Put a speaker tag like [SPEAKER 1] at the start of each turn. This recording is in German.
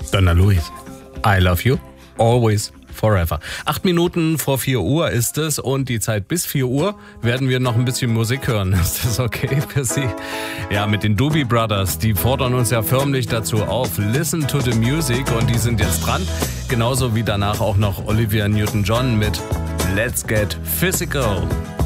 [SPEAKER 1] Donna Luis, I love you, always, forever. 8 Minuten vor 4 Uhr ist es und die Zeit bis 4 Uhr werden wir noch ein bisschen Musik hören. Ist das okay für Sie? Ja, mit den Doobie Brothers, die fordern uns ja förmlich dazu auf. Listen to the music und die sind jetzt dran. Genauso wie danach auch noch Olivia Newton-John mit Let's Get Physical.